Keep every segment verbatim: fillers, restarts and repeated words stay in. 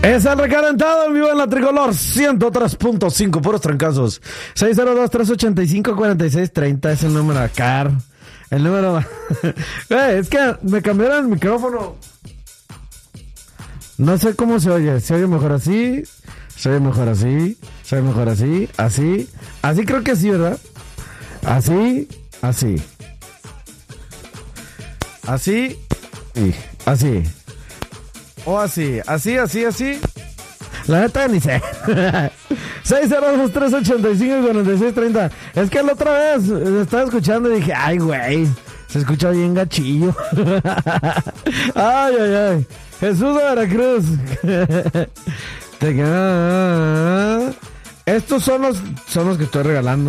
Es el recalentado en vivo en la Tricolor ciento tres punto cinco, puros trancazos. seis cero dos, tres ocho cinco, cuatro seis tres cero es el número de Car. El número... eh, es que me cambiaron el micrófono. No sé cómo se oye. ¿Se oye mejor así? ¿Se oye mejor así? ¿Se oye mejor así? ¿Así? Así creo que sí, ¿verdad? Así, así. Así y así. O así, así, así, así. La neta ni sé. seis cero dos, tres ocho cinco, cuatro seis tres cero. Es que la otra vez estaba escuchando y dije, ay, güey, se escucha bien gachillo. Ay, ay, ay. Jesús de Veracruz. Te queda... Estos son los, son los que estoy regalando.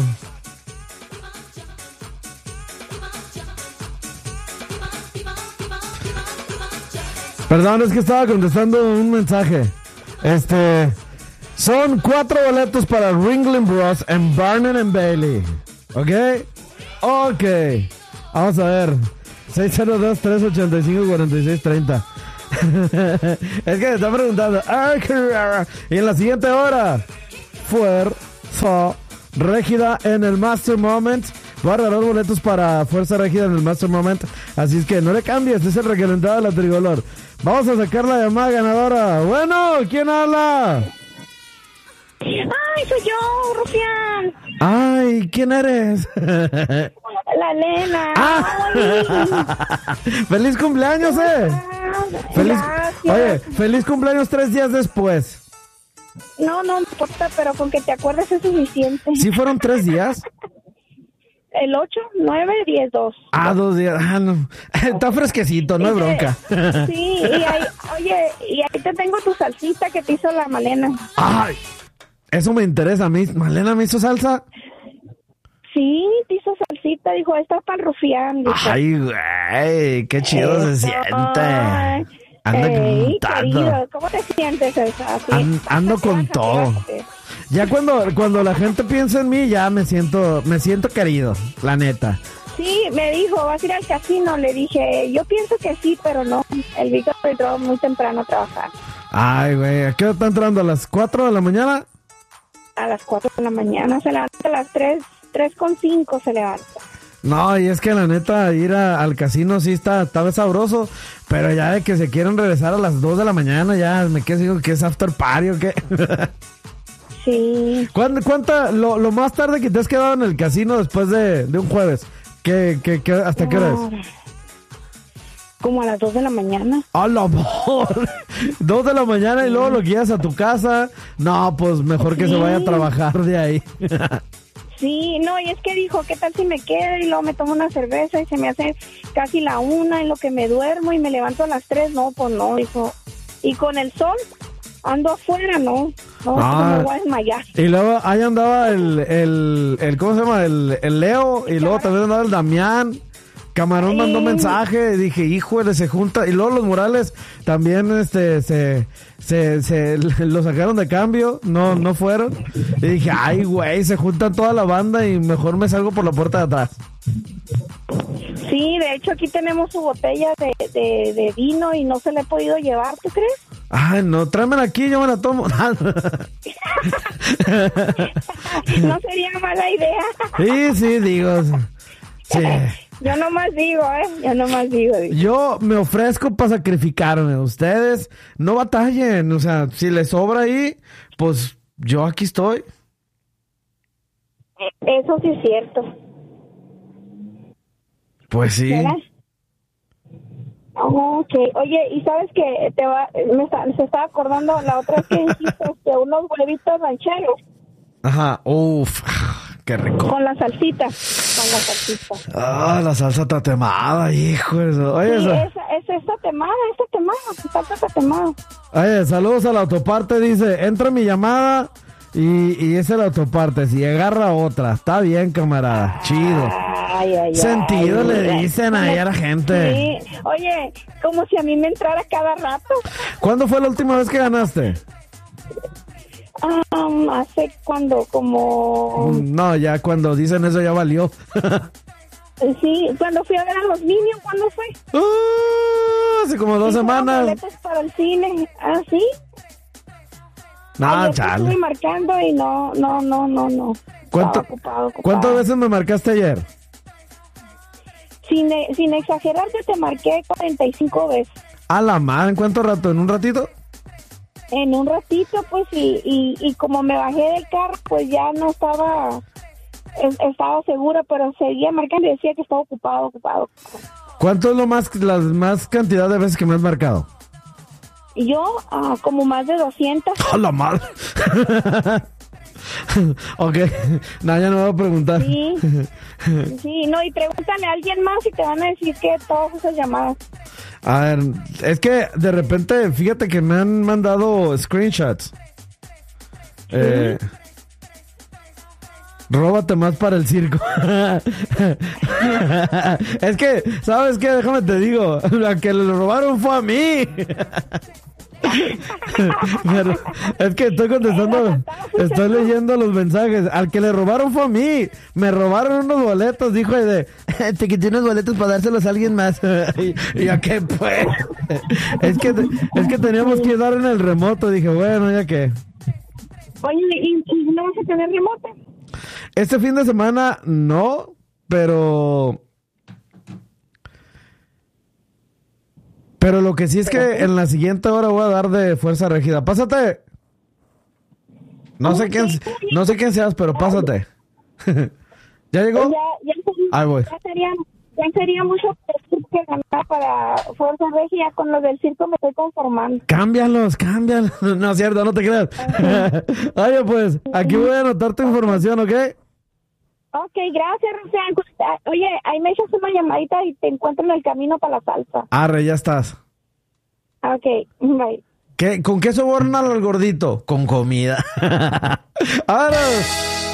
Perdón, es que estaba contestando un mensaje. Este... Son cuatro boletos para Ringling Bros. En Barnum and Bailey. ¿Ok? Ok. Vamos a ver. seis cero dos, tres ocho cinco, cuatro seis tres cero. Es que me está preguntando. Y en la siguiente hora, Fuerza Régida en el Master Moment. Voy a regalar boletos para Fuerza Régida en el Master Moment. Así es que no le cambies, es el recalentado de la Tricolor. Vamos a sacar la llamada ganadora. Bueno, ¿quién habla? Ay, soy yo, Rufián. Ay, ¿quién eres? La nena. Ah. ¡Feliz cumpleaños, eh! Feliz... Oye, feliz cumpleaños tres días después. No, no importa, pero con que te acuerdes es suficiente. ¿Sí fueron tres días? El ocho, nueve, diez, dos. Ah, dos días. Ah, no. Está fresquecito, no hay bronca. Sí, y ahí, oye, y ahí te tengo tu salsita que te hizo la Malena. Ay, eso me interesa a mí. ¿Malena me hizo salsa? Sí, te hizo salsita, dijo, esta es para el Rufián. Dijo. Ay, güey, qué chido se siente. Anda Ey, cantando. querido, ¿cómo te sientes esa? Así, An- ando con bájate, todo. bájate. Ya cuando, cuando la gente piensa en mí, ya me siento, me siento querido, la neta. Sí, me dijo, ¿vas a ir al casino? Le dije, yo pienso que sí, pero no. El Víctor entró muy temprano a trabajar. Ay, güey, ¿a qué hora está entrando? ¿A las cuatro de la mañana? A las cuatro de la mañana, se levanta a las tres, tres con cinco se levanta. No, y es que la neta, ir a- al casino sí está, está sabroso, pero ya de que se quieren regresar a las dos de la mañana, ya me quedo digo que es after party o qué. Sí. ¿Cuánta, cuánta lo, lo más tarde que te has quedado en el casino después de, de un jueves? ¿Qué, qué, qué, ¿Hasta qué hora es? Como a las dos de la mañana. ¡A la amor! Dos de la mañana y luego lo guías a tu casa. No, pues mejor que Sí. se vaya a trabajar de ahí. Sí, no, y es que dijo, ¿qué tal si me quedo? Y luego me tomo una cerveza y se me hace casi la una en lo que me duermo y me levanto a las tres. No, pues no, dijo. Y con el sol ando afuera, ¿no? No, Ah. pues me voy a desmayar. Y luego ahí andaba el, el, el ¿cómo se llama? El, el Leo. Y luego también andaba el Damián. Camarón Sí. mandó mensaje, dije, híjole, se junta. Y luego los Morales también este se, se, se lo sacaron de cambio, no, no fueron. Y dije, ay, güey, se juntan toda la banda y mejor me salgo por la puerta de atrás. Sí, de hecho aquí tenemos su botella de, de, de vino y no se la he podido llevar, ¿tú crees? Ay, no, tráemela aquí, yo me la tomo. No sería mala idea. Sí, sí, digo. Sí. Yo nomás digo, ¿eh? Yo nomás digo. digo. Yo me ofrezco para sacrificarme. Ustedes no batallen. O sea, si les sobra ahí, pues yo aquí estoy. Eso sí es cierto. Pues sí. ¿Verdad? Ok, oye, ¿y sabes que te va, me está, se estaba acordando la otra vez que dijiste de unos huevitos rancheros Ajá, uff, qué rico. con la salsita, con la salsita. Ah, la salsa tatemada, hijo de eso. Oye, Sí, sa- esa, es esta temada, esta temada, salsa tatemada. oye, saludos a la autoparte, dice, entra mi llamada y, y es el autoparte, si agarra otra, está bien, camarada, chido. Ay, ay, Sentido ay, le ay. dicen ahí a la gente. Sí, oye, como si a mí me entrara cada rato. ¿Cuándo fue la última vez que ganaste? Um, hace cuando, como... No, ya cuando dicen eso ya valió. Sí, cuando fui a ver a los Minions, ¿cuándo fue? Uh, hace como dos Sí, fueron semanas. boletos para el cine. ¿Ah, sí? No, Ayer te chale. estuve marcando y no, no, no, no, no. ¿Cuánto, Estaba ocupado, ocupado. ¿Cuántas veces me marcaste ayer? Sin, e- sin exagerarte, te marqué cuarenta y cinco veces. A la madre, ¿en cuánto rato? ¿En un ratito? En un ratito, pues, y, y, y como me bajé del carro, pues ya no estaba, es- estaba segura, pero seguía marcando y decía que estaba ocupado, ocupado. ¿Cuánto es lo más, las más cantidad de veces que me has marcado? Y yo, ah, como más de doscientas. ¡A la madre! Ok, no, ya no me voy a preguntar. Sí, sí, no, y pregúntale a alguien más y te van a decir que todas esas llamadas. A ver, es que de repente, fíjate que me han mandado screenshots. Eh, róbate más para el circo. Es que, ¿sabes qué? Déjame te digo, la que le robaron fue a mí. Pero es que estoy contestando, estoy leyendo los mensajes. Al que le robaron fue a mí. Me robaron unos boletos, dijo y de, te quité unos boletos para dárselos a alguien más. Y, y yo, ¿qué pues? Es que, es que teníamos que dar en el remoto. Dije, bueno, ya que. Oye, ¿y, y no vas a tener remoto? Este fin de semana no, pero... Pero lo que sí es que en la siguiente hora voy a dar de fuerza rígida. Pásate. No sé quién, no sé quién seas, pero pásate. ¿Ya llegó? Ya, ya, sería, Ahí voy. ya, sería, ya sería mucho que ganar para Fuerza Regia. Con los del circo me estoy conformando. Cámbialos, cámbialos. No es cierto, no te creas. Oye, pues, aquí voy a anotar tu información, ¿ok? Ok, gracias, Roxanne. Oye, ahí me echas una llamadita y te encuentro en el camino para la salsa. Arre, ya estás. Ok, bye. ¿Qué, ¿Con qué sobornan al gordito? Con comida. Ahora.